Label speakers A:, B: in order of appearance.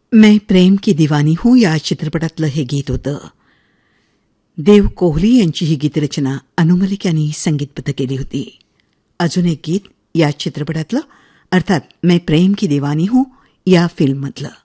A: मैं प्रेम की दीवानी हूं या चित्रपटातलं हे गीत होतं. देव कोहली यांची ही गीतरचना अनु मलिक यांनी संगीतबद्ध केली होती. अजून एक गीत या चित्रपटातलं, अर्थात मैं प्रेम की दीवानी हूं या फिल्ममधलं.